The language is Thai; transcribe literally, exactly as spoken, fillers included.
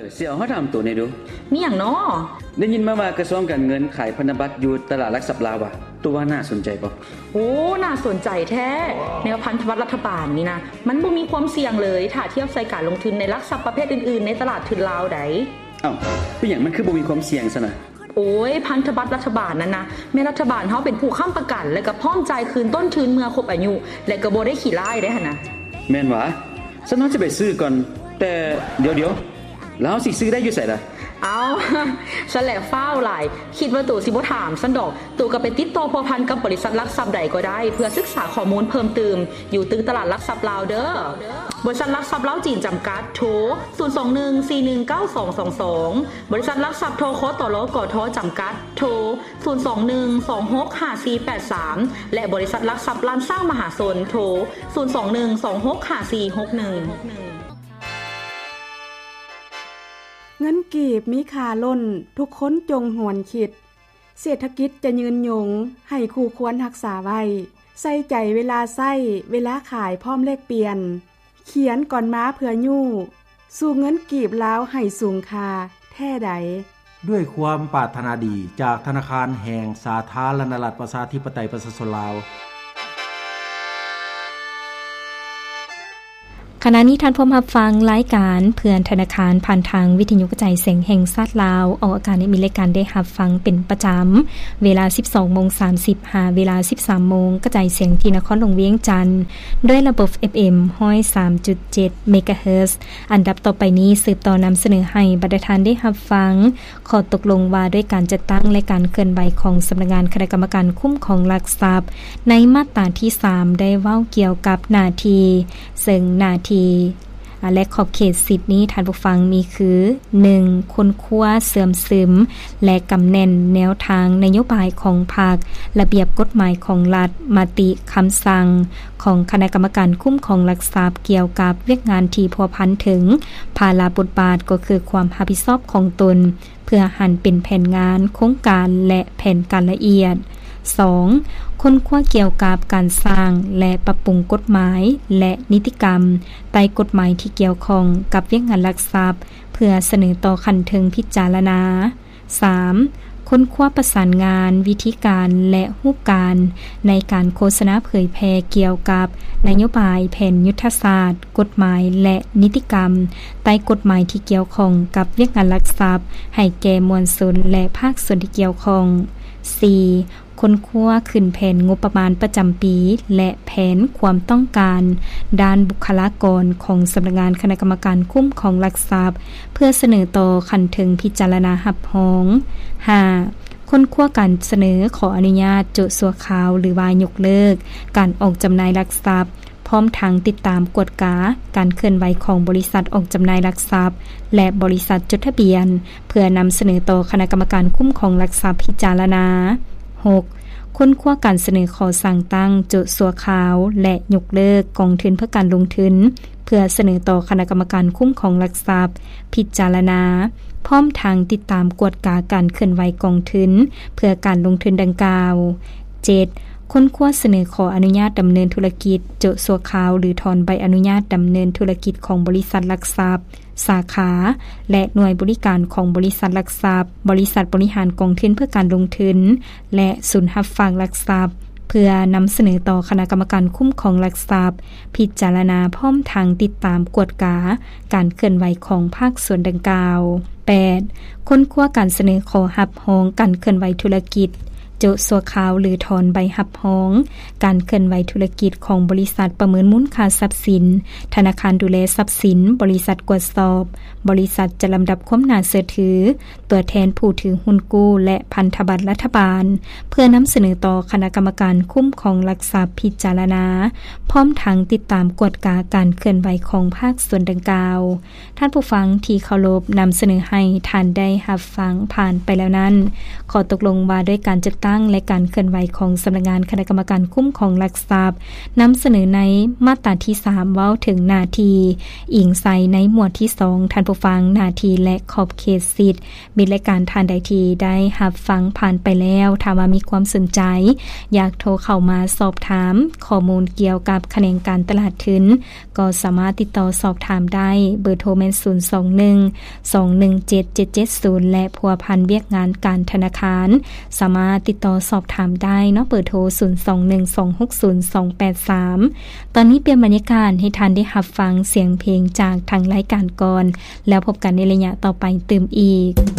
สิเอาเฮาถามตัวนี่ดูมีหยังน้อได้ยินมาว่ากระทรวงการเงินขายพันธบัตรอยู่ตลาดหลักทรัพย์ลาวว่ะตัวว่าน่าสนใจบ่โอ้น่าสนใจแท้แนวพันธบัตรรัฐบาลนี่นะมันบ่มีความเสี่ยงเลยถ้าเทียบใส่การลงทุนในหลักทรัพย์ประเภทอื่นๆในตลาดทุนลาวใดอ้าวเป็นหยังมันคือบ่มีความเสี่ยงซะนะโอ้ยพันธบัตรรัฐบาลนั้นนะแม่รัฐบาลเฮาเป็นผู้ค้ำประกันและก็พร้อมจ่ายคืนต้นทุนเมื่อครบอายุและก็บ่ได้ขี้ร้ายได้หั่นน่ะแม่นหวะฉันน่าจะไปซื้อก่อนแต่เดี๋ยวๆแล้วสิซื้อได้อยู่ไสล่ะเอาฉันแหละฟ้าวหลายคิดว่าตู่สิบ่ถามซันดอกตู่ก็ไปติดต่อพัวพันกับบริษัทหลักทรัพย์ใดก็ได้เพื่อศึกษาข้อมูลเพิ่มเติมอยู่ตึกตลาดหลักทรัพย์ลาวเด้อบริษัทหลักทรัพย์ลาวจีนจำกัดโทรศูนย์ สอง หนึ่ง สี่ หนึ่ง เก้า สอง สอง สอง บริษัทหลักทรัพย์ทคตลกทจำกัดโทรศูนย์ สอง หนึ่ง สอง หก ห้า สี่ แปด สาม และบริษัทหลักทรัพย์ลานสร้างมหาชนโทรศูนย์ สอง หนึ่ง สอง หก ห้า สี่ หก หนึ่งเงินกีบมีค่าล้นทุกคนจงหวนคิดเศรษฐกิจจะยืนยงให้คู่ควรรักษาไว้ใส่ใจเวลาใส่เวลาขายพร้อมเลขเปลี่ยนเขียนก่อนม้าเพื่อยู่สู่เงินกีบลาวให้สูงค่าแท้ใดด้วยความปรารถนาดีจากธนาคารแห่งสาธารณรัฐประชาธิปไตยประชาชนลาวขณะนี้ท่านผู้รับฟังรายการเพื่อนธนาคารผ่านทางวิทยุกระจายเสียงแห่งชาติลาวออกอากาศในมีรายการได้รับฟังเป็นประจำเวลา สิบสองโมงสามสิบ หาเวลา สิบสามโมงกระจายเสียงที่นครหลวงเวียงจันทน์ด้วยระบบ เอฟ เอ็ม หนึ่งศูนย์สามจุดเจ็ด เมกะเฮิรตซ์อันดับต่อไปนี้สืบต่อนำเสนอให้บรรดาท่านได้รับฟังขอตกลงว่าด้วยการจัดตั้งและการเคลื่อนไหวของสำนักงานคณะกรรมการคุ้มครองหลักทรัพย์ในมาตราที่สามได้เว้าเกี่ยวกับหน้าที่ซึ่งหน้าที่และขอบเขตสิทธินี้ท่านผู้ฟังมีคือหนึ่งค้นคว้าเสื่อมซึมและกำแน่นแนวทางนโยบายของพรรคระเบียบกฎหมายของรัฐมติคำสั่งของคณะกรรมการคุ้มครองหลักทรัพย์เกี่ยวกับเวียกงานที่พัวพันถึงภาระบทบาทก็คือความรับผิดชอบของตนเพื่อหันเป็นแผนงานโครงการและแผนการละเอียดสองค้นคว้าเกี่ยวกับการสร้างและปรับปรุงกฎหมายและนิติกรรมใต้กฎหมายที่เกี่ยวข้องกับเวียกงานหลักทรัพย์เพื่อเสนอต่อคันเทิงพิจารณาสามค้นคว้าประสานงานวิธีการและรูปการในการโฆษณาเผยแพร่เกี่ยวกับนโยบายแผนยุทธศาสตร์กฎหมายและนิติกรรมใต้กฎหมายที่เกี่ยวข้องกับเวียกงานหลักทรัพย์ให้แก่มวลชนและภาคส่วนที่เกี่ยวข้องสี่ค้นคว้าขึ้นแผนงบประมาณประจำปีและแผนความต้องการด้านบุคลากรของสำนักงานคณะกรรมการคุ้มครองหลักทรัพย์เพื่อเสนอต่อคันถึงพิจารณารับรองห้าค้นคว้าการเสนอขออนุญาตโจทย์สัวขาวหรือว่ายกเลิกการออกจำหน่ายหลักทรัพย์พร้อมทั้งติดตามกฎกาการเคลื่อนไหวของบริษัทออกจำหน่ายหลักทรัพย์และบริษัทจดทะเบียนเพื่อนำเสนอต่อคณะกรรมการคุ้มครองหลักทรัพย์พิจารณาหกค้นคว้าการเสนอขอสั่งตั้งโจทย์สัวขาวและยกเลิกกองทุนเพื่อการลงทุนเพื่อเสนอต่อคณะกรรมการคุ้มครองหลักทรัพย์พิจารณาพร้อมทางติดตามกฎกาการเคลื่อนไหวกองทุนเพื่อการลงทุนดังกล่าวเจ็ดค้นคว้าเสนอขออนุญาตดำเนินธุรกิจโจทย์สัวขาวหรือถอนใบอนุญาตดำเนินธุรกิจของบริษัทหลักทรัพย์สาขาและหน่วยบริการของบริษัทหลักทรัพย์บริษัทบริหารกองทุนเพื่อการลงทุนและศูนย์รับฝากหลักทรัพย์เพื่อนำเสนอต่อคณะกรรมการคุ้มครองหลักทรัพย์พิจารณาพร้อมทางติดตามกฎกาการเคลื่อนไหวของภาคส่วนดังกล่าวแปดค้นคว้าการเสนอขอรับรองการเคลื่อนไหวธุรกิจโจทย์สัวขาวหรือถอนใบรับรองการเคลื่อนไหวธุรกิจของบริษัทประเมินมูลค่าทรัพย์สินธนาคารดูแลทรัพย์สินบริษัทตรวจสอบบริษัทจะลำดับความน่าเชื่อถือตัวแทนผู้ถือหุ้นกู้และพันธบัตรรัฐบาลเพื่อนำเสนอต่อคณะกรรมการคุ้มครองหลักทรัพย์พิจารณาพร้อมทั้งติดตามกฎกาการเคลื่อนไหวของภาคส่วนดังกล่าวท่านผู้ฟังที่เคารพนำเสนอให้ท่านได้รับฟังผ่านไปแล้วนั้นขอตกลงว่าด้วยการจัดตั้งและการเคลื่อนไหวของสำนักงานคณะกรรมการคุ้มครองหลักทรัพย์นําเสนอในมาตราที่สามเว้าถึงหน้าที่อิงใส่ในหมวดที่สองท่านผู้ฟังหน้าที่และขอบเขตสิทธิ์มีรายการทานใดที่ได้รับฟังผ่านไปแล้วถ้าว่ามีความสนใจอยากโทรเข้ามาสอบถามข้อมูลเกี่ยวกับคะแนนการตลาดทุนก็สามารถติดต่อสอบถามได้เบอร์โทรแม่นศูนย์ สอง หนึ่ง สอง หนึ่ง เจ็ด เจ็ด เจ็ด ศูนย์และพัวพันเวียกงานการธนาคารสามารถติดต่อสอบถามได้เนาะเบอร์โทรศูนย์ สอง หนึ่ง สอง หก ศูนย์ สอง แปด สาม ตอนนี้เปลี่ยนบรรยากาศให้ท่านได้รับฟังเสียงเพลงจากทางรายการก่อนแล้วพบกันในระยะต่อไปตื่มอีก